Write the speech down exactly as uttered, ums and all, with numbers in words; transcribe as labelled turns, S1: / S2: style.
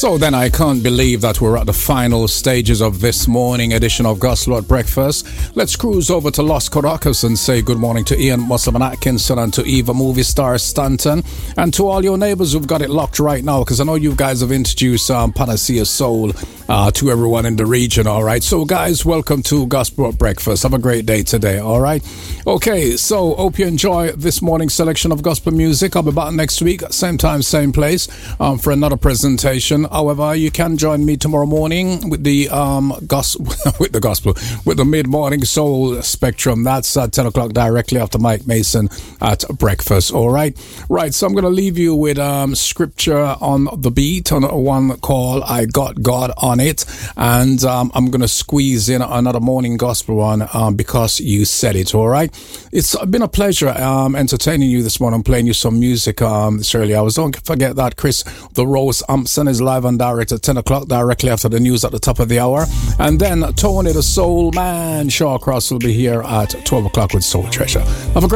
S1: So then I can't believe that we're at the final stages of this morning edition of Gospel at Breakfast. Let's cruise over to Los Caracas and say good morning to Ian Musselman Atkinson and to Eva Movie Star Stanton and to all your neighbors who've got it locked right now, because I know you guys have introduced um, Panacea Soul uh, to everyone in the region, all right? So guys, welcome to Gospel at Breakfast. Have a great day today, all right? Okay, so hope you enjoy this morning's selection of gospel music. I'll be back next week, same time, same place, um, for another presentation. However, you can join me tomorrow morning with the um gospel, with the gospel, with the mid-morning soul spectrum. That's at ten o'clock directly after Mike Mason at breakfast. All right, right. So I'm going to leave you with um scripture on the beat on one call. I got God on it, and um, I'm going to squeeze in another morning gospel one um, because you said it. All right. It's been a pleasure um entertaining you this morning, playing you some music um this early hours. Don't forget that Chris the Rose Umpson is live and direct at ten o'clock directly after the news at the top of the hour, and then Tony the Soul Man Shawcross will be here at twelve o'clock with Soul Treasure. Have a great